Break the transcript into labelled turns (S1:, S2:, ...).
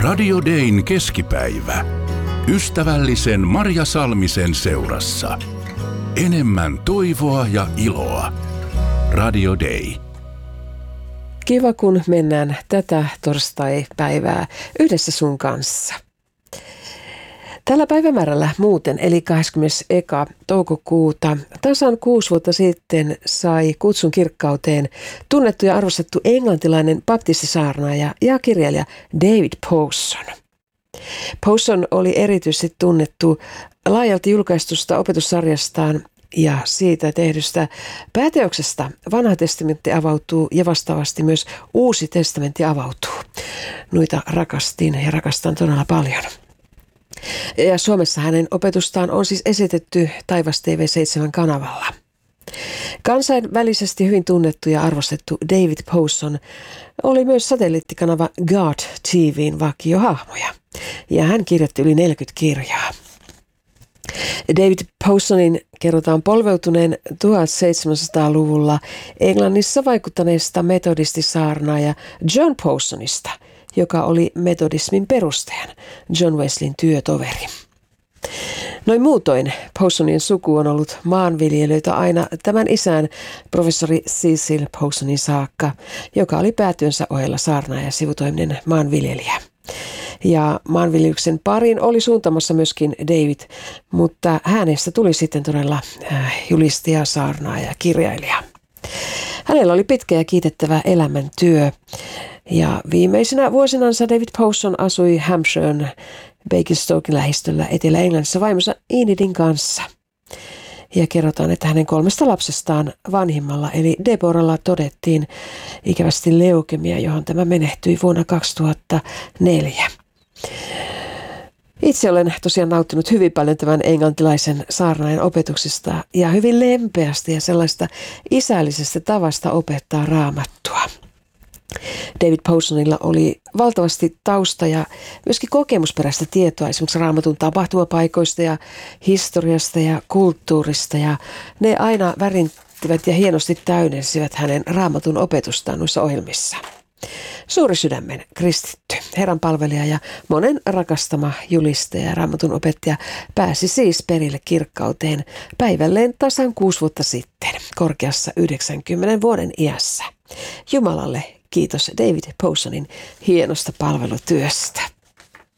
S1: Radio Dayn keskipäivä. Ystävällisen Marja Salmisen seurassa. Enemmän toivoa ja iloa. Radio Day.
S2: Kiva, kun mennään tätä torstai-päivää yhdessä sun kanssa. Tällä päivämäärällä muuten, eli 21. toukokuuta, tasan 6 vuotta sitten sai kutsun kirkkauteen tunnettu ja arvostettu englantilainen baptistisaarnaaja ja kirjailija David Powson. Powson oli erityisesti tunnettu laajalti julkaistusta opetussarjastaan ja siitä tehdystä pääteoksesta Vanha testamentti avautuu ja vastaavasti myös Uusi testamentti avautuu. Noita rakastin ja rakastan todella paljon. Ja Suomessa hänen opetustaan on siis esitetty Taivas TV7 kanavalla. Kansainvälisesti hyvin tunnettu ja arvostettu David Powson oli myös satelliittikanava God TV:n vakiohahmoja. Ja hän kirjoitti yli 40 kirjaa. David Powsonin kerrotaan polveutuneen 1700-luvulla Englannissa vaikuttaneesta metodistisaarnaaja John Powsonista, joka oli metodismin perustajan, John Wesleyn työtoveri. Noin muutoin Powsonin suku on ollut maanviljelijöitä aina tämän isän professori Cecil Powsonin saakka, joka oli päätyönsä ohella saarnaaja ja sivutoiminen maanviljelijä. Ja maanviljelyksen pariin oli suuntamassa myöskin David, mutta hänestä tuli sitten todella julistaja, saarnaaja ja kirjailija. Hänellä oli pitkä ja kiitettävä elämäntyö. Ja viimeisenä vuosinansa David Powson asui Hampshiren Basingstoken lähistöllä Etelä-Englannissa vaimonsa Enidin kanssa. Ja kerrotaan, että hänen 3 lapsestaan vanhimmalla eli Deboralla todettiin ikävästi leukemia, johon tämä menehtyi vuonna 2004. Itse olen tosiaan nauttinut hyvin paljon tämän englantilaisen saarnaajan opetuksesta ja hyvin lempeästi ja sellaista isällisestä tavasta opettaa raamattua. David Powsonilla oli valtavasti tausta ja myöskin kokemusperäistä tietoa esimerkiksi raamatun tapahtumapaikoista ja historiasta ja kulttuurista, ja ne aina värintivät ja hienosti täydensivät hänen raamatun opetustaan noissa ohjelmissa. Suuri sydämen kristitty, Herran palvelija ja monen rakastama julistaja ja raamatun opettaja pääsi siis perille kirkkauteen päivälleen tasan 6 vuotta sitten, korkeassa 90 vuoden iässä. Jumalalle kiitos David Powsonin hienosta palvelutyöstä.